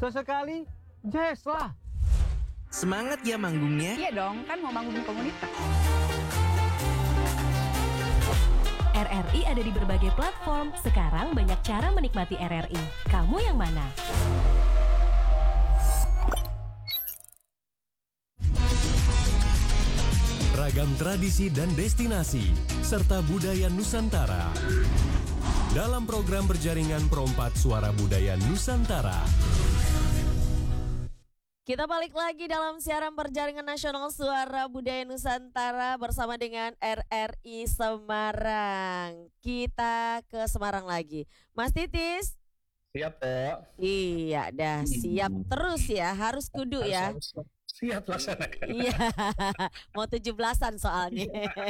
Sesekali jazz lah. Semangat ya manggungnya. Iya dong, kan mau bangun komunitas. RRI ada di berbagai platform. Sekarang banyak cara menikmati RRI. Kamu yang mana? Ragam tradisi dan destinasi, serta budaya Nusantara. Dalam program berjaringan Perompak Suara Budaya Nusantara. Kita balik lagi dalam siaran Perjaringan Nasional Suara Budaya Nusantara bersama dengan RRI Semarang. Kita ke Semarang lagi. Mas Titis. Siap, Pak. Iya, dah siap terus ya, harus kudu ya. Siap laksanakan. Iya, mau 17-an soalnya.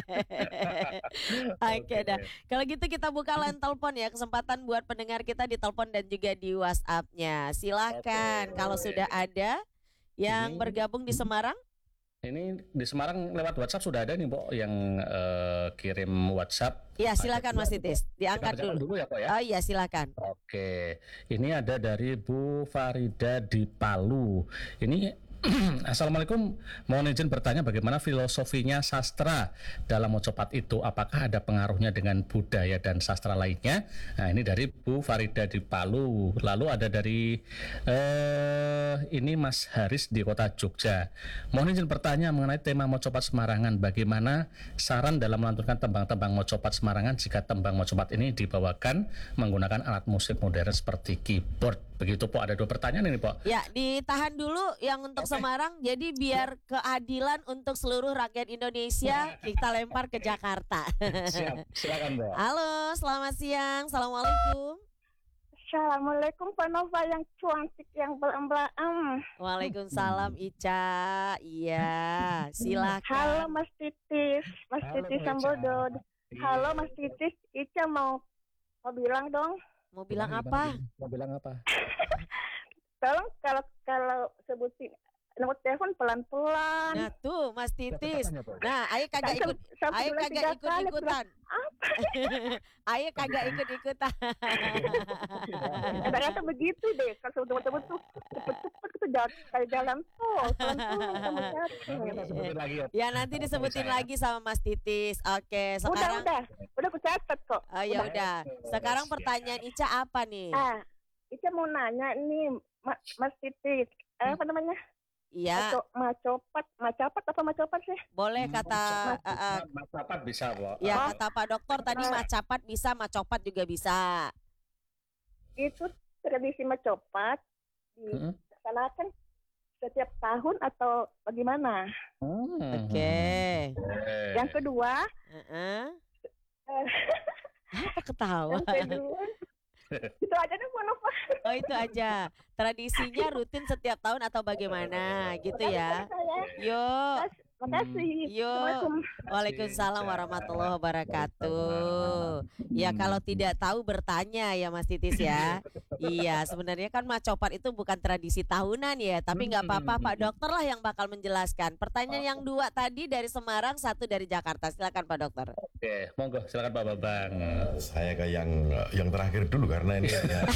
Oke dah. Kalau gitu kita buka line telepon ya, kesempatan buat pendengar kita di telepon dan juga di WhatsApp-nya. Silakan kalau sudah ada yang bergabung di Semarang. Ini di Semarang lewat WhatsApp sudah ada nih, Pok, yang kirim WhatsApp. Iya, silakan Mas Titis, diangkat dulu. Ya, Pok ya. Oh iya, silakan. Oke, ini ada dari Bu Farida di Palu. Ini Assalamualaikum, mohon izin bertanya bagaimana filosofinya sastra dalam Mojopat itu, apakah ada pengaruhnya dengan budaya dan sastra lainnya? Nah, ini dari Bu Farida di Palu. Lalu ada dari ini Mas Haris di Kota Jogja. Mohon izin bertanya mengenai tema Mojopat Semarangan, bagaimana saran dalam melantunkan tembang-tembang Mojopat Semarangan jika tembang Mojopat ini dibawakan menggunakan alat musik modern seperti keyboard? Begitu, Pok. Ada 2 pertanyaan ini, Pok. Ya, ditahan dulu yang untuk Semarang. Jadi biar keadilan untuk seluruh rakyat Indonesia, kita lempar ke Jakarta. Siap, silakan, Mbak. Halo, selamat siang. Assalamualaikum. Assalamualaikum Pak Nova yang cantik, yang belam-belam. Waalaikumsalam Ica. Iya, silakan. Halo Mas Titis, Mas Halo, Titis Bu Sambodo. Ica. Halo Mas Titis, Ica mau bilang dong. Mau bilang apa? Mau bilang apa? Tolong kalau sebutin nomor telepon pelan-pelan. Nah tuh Mas Titis. Katanya, Pok. Nah, ayo kagak ikut, ayo kagak ikut-ikutan. Apa? Ayo kagak ikut-ikutan. Ternyata begitu deh. Kalau betul-betul tuh cepet-cepet kita kayak jalan tol. Pelan-pelan kamu Kita sebutin lagi ya. Ya nanti disebutin lagi sama Mas Titis. Oke, sekarang. Udah aku catat kok. Oh ya udah. Sekarang pertanyaan Ica apa nih? Ica mau nanya nih, Mas Titis. Apa namanya? Iya. Macapat sih? Boleh kata Macapat bisa, Pok. ya kata Pak Dokter tadi macapat bisa, macopat juga bisa. Itu tradisi macopat dilaksanakan setiap tahun atau bagaimana? Oke. Yang kedua, Apa ketawa? itu aja nih Mbak Nova. Oh itu aja. Tradisinya rutin setiap tahun atau bagaimana gitu ya? Yuk. Makasih. Yuk. Waalaikumsalam warahmatullahi wabarakatuh. Ya kalau tidak tahu bertanya ya Mas Titis ya. Iya sebenarnya kan macopat itu bukan tradisi tahunan ya. Tapi nggak apa-apa, Pak Dokter lah yang bakal menjelaskan. Pertanyaan yang 2 tadi dari Semarang, 1 dari Jakarta. Silakan Pak Dokter. Oke, monggo silakan Pak Babang. Saya ke yang terakhir dulu karena ini ya.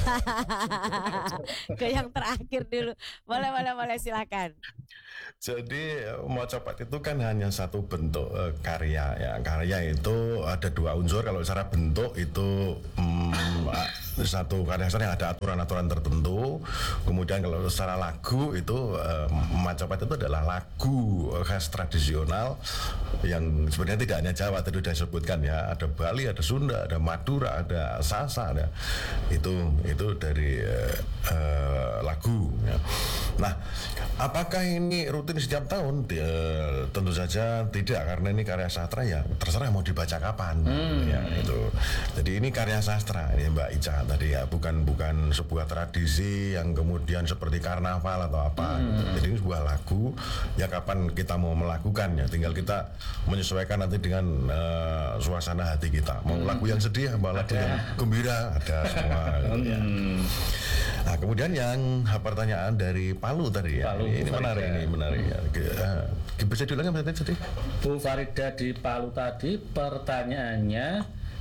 Ke yang terakhir dulu. Boleh silakan. Jadi Mojopat itu kan hanya satu bentuk karya ya. Karya itu ada 2 unsur. Kalau secara bentuk itu satu karya sastra yang ada aturan-aturan tertentu. Kemudian kalau secara lagu itu Mojopat itu adalah lagu khas tradisional yang sebenarnya tidak hanya Jawa, tadi sudah disebutkan ya. Ada Bali, ada Sunda, ada Madura, ada Sasa, ada itu dari lagu ya. Nah, apakah ini rutin setiap tahun? Tentu saja tidak, karena ini karya sastra ya terserah mau dibaca kapan ya itu. Jadi ini karya sastra ini Mbak Ica tadi ya, bukan sebuah tradisi yang kemudian seperti karnaval atau apa gitu. Jadi ini sebuah lagu ya, kapan kita mau melakukan ya, tinggal kita menyesuaikan nanti dengan suasana hati kita. Mau lagu yang sedih, mau lagu yang gembira, ada semua gitu ya. Nah, kemudian yang pertanyaan dari Palu tadi ya. Ini menarik ya. Bisa diulangi Mas tadi? Bu Farida di Palu tadi pertanyaannya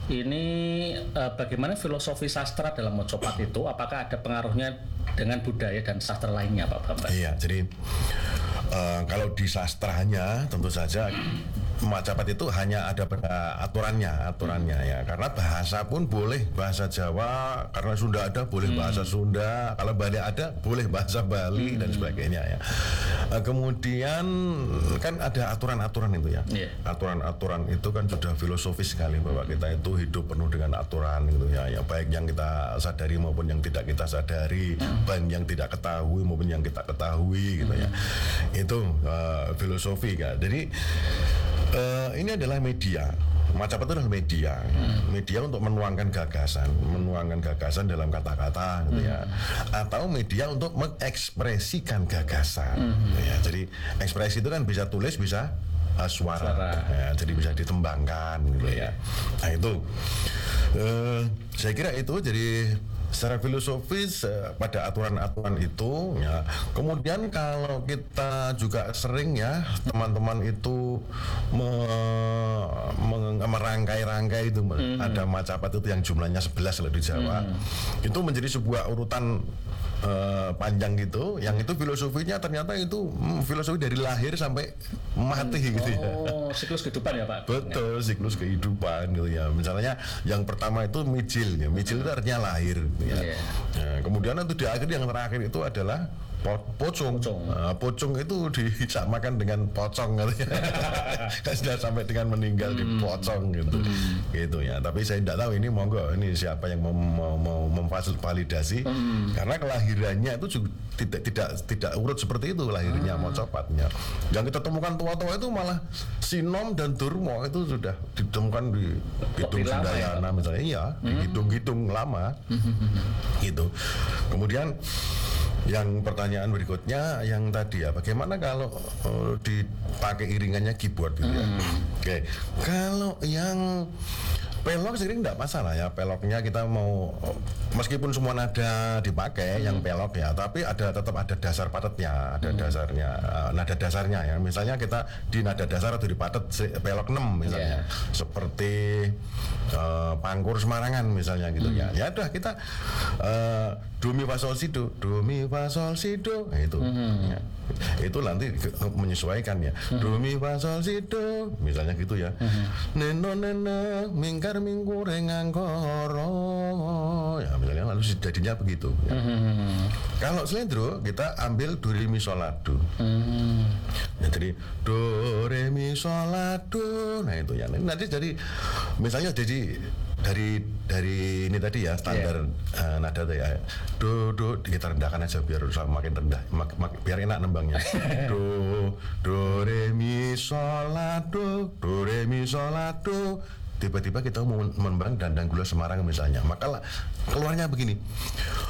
ini bagaimana filosofi sastra dalam Mojopat itu? Apakah ada pengaruhnya dengan budaya dan sastra lainnya, Pak Bambang? Iya, jadi kalau di sastranya tentu saja Mojopat itu hanya ada aturannya ya, karena bahasa pun boleh bahasa Jawa, karena Sunda ada boleh bahasa Sunda, kalau Bali ada boleh bahasa Bali dan sebagainya ya. Kemudian kan ada aturan-aturan itu ya. Aturan-aturan itu kan sudah filosofis sekali bahwa kita itu hidup penuh dengan aturan gitu ya, baik yang kita sadari maupun yang tidak kita sadari, baik yang tidak ketahui maupun yang kita ketahui gitu ya. Itu filosofi kan. Jadi ini adalah media. Mojopat itu adalah media untuk menuangkan gagasan dalam kata-kata gitu ya, atau media untuk mengekspresikan gagasan gitu ya. Jadi ekspresi itu kan bisa tulis, bisa suara. Ya, jadi bisa ditembangkan gitu ya. Nah itu saya kira itu jadi secara filosofis pada aturan-aturan itu ya. Kemudian kalau kita juga sering ya teman-teman itu merangkai-rangkai itu ada Mojopat itu yang jumlahnya 11 kalau di Jawa. Itu menjadi sebuah urutan panjang gitu, yang itu filosofinya ternyata itu filosofi dari lahir sampai mati gitu ya. Oh, siklus kehidupan ya Pak? Betul, siklus kehidupan gitu ya. Misalnya yang pertama itu mijil ya. Mijil itu artinya lahir gitu ya. Nah, kemudian itu di akhir, yang terakhir itu adalah pocong. Pocong itu disamakan dengan pocong gitu ya. Sudah sampai dengan meninggal di pocong gitu. Gitu ya. Tapi saya tidak tahu ini, monggo ini siapa yang mau memvalidasi, karena kelahirannya itu juga tidak urut seperti itu lahirnya Mojopatnya. Yang kita temukan tua-tua itu malah Sinom dan Durmo itu sudah ditemukan di Kidung Sundayana misalnya, iya, di Kidung-Kidung lama. Gitu. Kemudian yang pertanyaan berikutnya yang tadi ya, bagaimana kalau dipakai iringannya keyboard gitu ya. Oke. Kalau yang pelok sering tidak masalah ya, peloknya kita mau meskipun semua nada dipakai yang pelok ya, tapi tetap ada dasar patetnya, ada dasarnya, nada dasarnya ya. Misalnya kita di nada dasar atau di patet pelok 6 misalnya, seperti Pangkur Semarangan misalnya gitu ya. Ya udah kita do mi fa sol si do, nah, itu ya. Itu nanti menyesuaikan ya. Do mi fa sol si do misalnya gitu ya. Neno mingkar mingkure ngangkoro ya misalnya, lalu jadinya begitu ya. Kalau slendro kita ambil do re mi sol la do. Ya, jadi do re mi sol la do. Nah itu ya. Nanti jadi misalnya dari ini tadi ya standar nada tuh ya, do kita rendahkan aja biar makin rendah, biar enak nembangnya. do re mi sol la do, do re mi sol la do. Tiba-tiba kita mau menembang Dandang Gula Semarang misalnya, maka keluarnya begini.